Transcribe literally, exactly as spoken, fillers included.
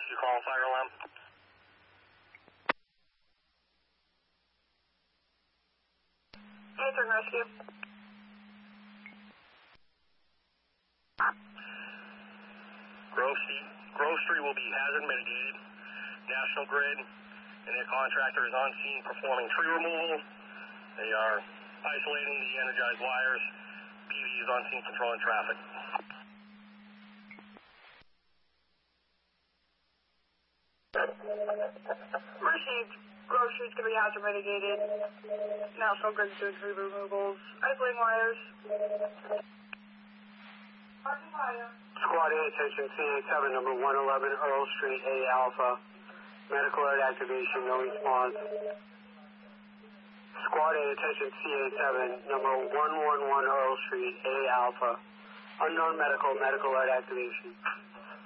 you call fire alarm? Answering rescue. Grove Street, Grove Street will be hazard mitigated. National Grid and their contractor is on scene performing tree removal. They are isolating the energized wires. P V is on scene controlling traffic. Received. Grove Street's going to be hazard mitigated. National Grid's doing tree removals. Isolating wires. Squad A, attention, C A seven, number one eleven Earl Street, A Alpha. Medical alert activation, no response. Squad A, attention, C A seven, number one one one Earl Street, A Alpha. Unknown medical, medical alert activation.